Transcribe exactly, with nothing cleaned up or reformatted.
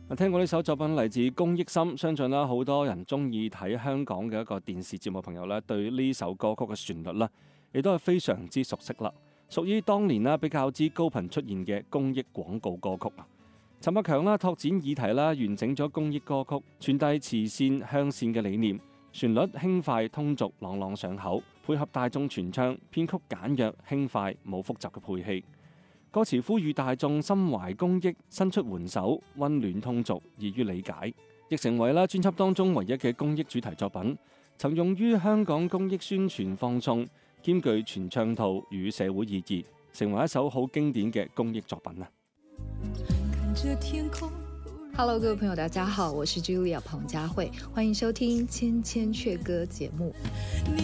聽過呢首作品嚟自龔憶心，相信啦好多人中意睇香港嘅一個電視節目朋友咧，對呢首歌曲嘅旋律啦，亦都係非常之熟悉啦。屬於當年啦比較之高頻出現嘅公益廣告歌曲啊。陳百強啦拓展議題啦，完整咗公益歌曲，傳遞慈善向善嘅理念，旋律輕快通俗，朗朗上口，配合大眾傳唱，編曲簡約輕快，冇複雜嘅配器。歌詞呼籲大眾心懷公益，伸出援手，溫暖通俗，易於理解，亦成為啦專輯當中唯一嘅公益主題作品，曾用於香港公益宣傳放送，兼具全唱圖與社會意義，成為一首好經典嘅公益作品啊 ！Hello， 各位朋友，大家好，我是 Julia 彭佳慧，歡迎收聽《千千闕歌》節目。